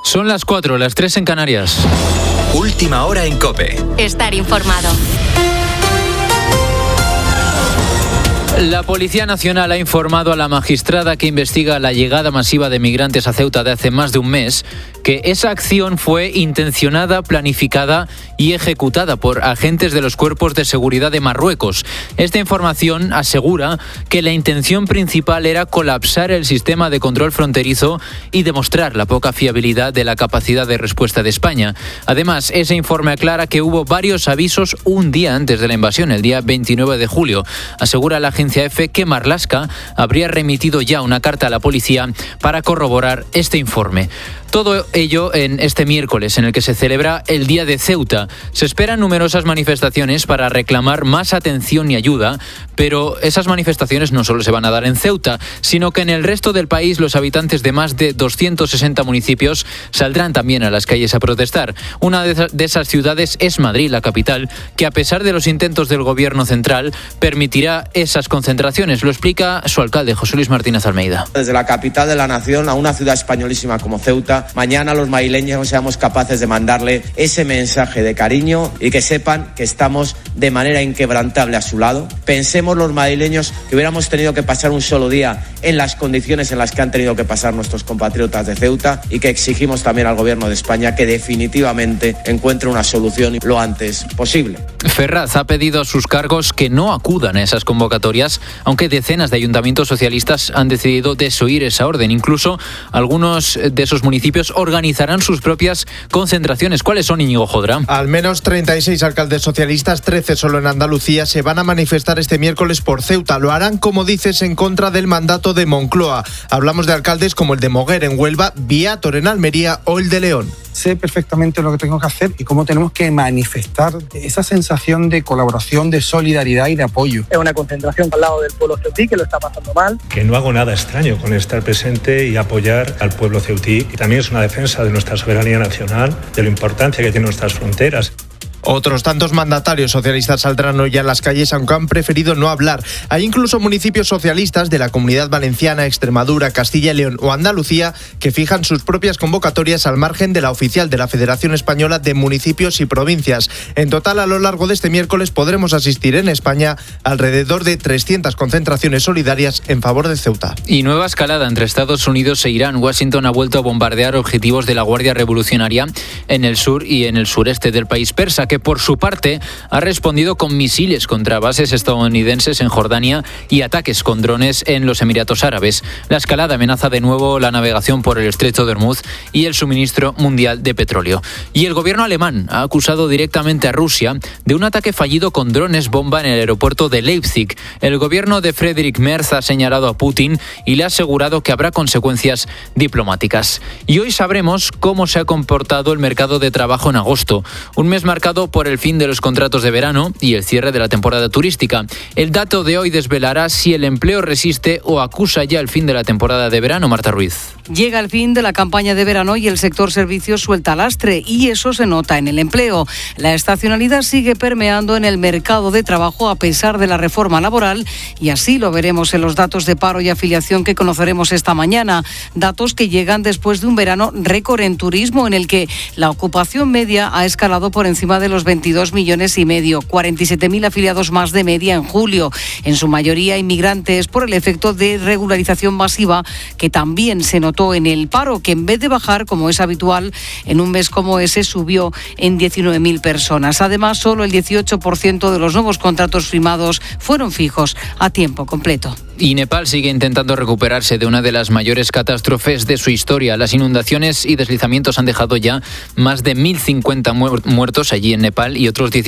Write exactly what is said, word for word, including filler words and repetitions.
Son las cuatro, las tres en Canarias. Última hora en COPE. Estar informado. La Policía Nacional ha informado a la magistrada que investiga la llegada masiva de migrantes a Ceuta de hace más de un mes que esa acción fue intencionada, planificada y ejecutada por agentes de los cuerpos de seguridad de Marruecos. Esta información asegura que la intención principal era colapsar el sistema de control fronterizo y demostrar la poca fiabilidad de la capacidad de respuesta de España. Además, ese informe aclara que hubo varios avisos un día antes de la invasión, el día veintinueve de julio. Asegura la agencia EFE que Marlaska habría remitido ya una carta a la policía para corroborar este informe. Todo ello en este miércoles, en el que se celebra el Día de Ceuta. Se esperan numerosas manifestaciones para reclamar más atención y ayuda, pero esas manifestaciones no solo se van a dar en Ceuta, sino que en el resto del país los habitantes de más de doscientos sesenta municipios saldrán también a las calles a protestar. Una de esas ciudades es Madrid, la capital, que a pesar de los intentos del gobierno central, permitirá esas concentraciones. Lo explica su alcalde, José Luis Martínez Almeida. Desde la capital de la nación a una ciudad españolísima como Ceuta, mañana los madrileños seamos capaces de mandarle ese mensaje de cariño y que sepan que estamos de manera inquebrantable a su lado. Pensemos los madrileños que hubiéramos tenido que pasar un solo día en las condiciones en las que han tenido que pasar nuestros compatriotas de Ceuta y que exigimos también al Gobierno de España que definitivamente encuentre una solución lo antes posible. Ferraz ha pedido a sus cargos que no acudan a esas convocatorias, aunque decenas de ayuntamientos socialistas han decidido desoír esa orden. Incluso algunos de esos municipios organizarán sus propias concentraciones. ¿Cuáles son, Íñigo Jodra? Al menos treinta y seis alcaldes socialistas, trece solo en Andalucía, se van a manifestar este miércoles por Ceuta. Lo harán, como dices, en contra del mandato de Moncloa. Hablamos de alcaldes como el de Moguer en Huelva, Viator en Almería o el de León. Sé perfectamente lo que tengo que hacer y cómo tenemos que manifestar esa sensación de colaboración, de solidaridad y de apoyo. Es una concentración al lado del pueblo ceutí que lo está pasando mal. Que no hago nada extraño con estar presente y apoyar al pueblo ceutí. Y también es una defensa de nuestra soberanía nacional, de la importancia que tienen nuestras fronteras. Otros tantos mandatarios socialistas saldrán hoy a las calles, aunque han preferido no hablar. Hay incluso municipios socialistas de la Comunidad Valenciana, Extremadura, Castilla y León o Andalucía que fijan sus propias convocatorias al margen de la oficial de la Federación Española de Municipios y Provincias. En total, a lo largo de este miércoles podremos asistir en España alrededor de trescientas concentraciones solidarias en favor de Ceuta. Y nueva escalada entre Estados Unidos e Irán. Washington ha vuelto a bombardear objetivos de la Guardia Revolucionaria en el sur y en el sureste del país persa, que por su parte ha respondido con misiles contra bases estadounidenses en Jordania y ataques con drones en los Emiratos Árabes. La escalada amenaza de nuevo la navegación por el Estrecho de Hormuz y el suministro mundial de petróleo. Y el gobierno alemán ha acusado directamente a Rusia de un ataque fallido con drones bomba en el aeropuerto de Leipzig. El gobierno de Friedrich Merz ha señalado a Putin y le ha asegurado que habrá consecuencias diplomáticas. Y hoy sabremos cómo se ha comportado el mercado de trabajo en agosto, un mes marcado por el fin de los contratos de verano y el cierre de la temporada turística. El dato de hoy desvelará si el empleo resiste o acusa ya el fin de la temporada de verano. Marta Ruiz. Llega el fin de la campaña de verano y el sector servicios suelta lastre, y eso se nota en el empleo. La estacionalidad sigue permeando en el mercado de trabajo a pesar de la reforma laboral, y así lo veremos en los datos de paro y afiliación que conoceremos esta mañana. Datos que llegan después de un verano récord en turismo, en el que la ocupación media ha escalado por encima de los veintidós millones y medio, cuarenta y siete mil afiliados más de media en julio, en su mayoría inmigrantes, por el efecto de regularización masiva que también se notó en el paro, que en vez de bajar, como es habitual, en un mes como ese subió en diecinueve mil personas. Además, solo el dieciocho por ciento de los nuevos contratos firmados fueron fijos a tiempo completo. Y Nepal sigue intentando recuperarse de una de las mayores catástrofes de su historia. Las inundaciones y deslizamientos han dejado ya más de mil cincuenta muertos allí en Nepal y otros diecisiete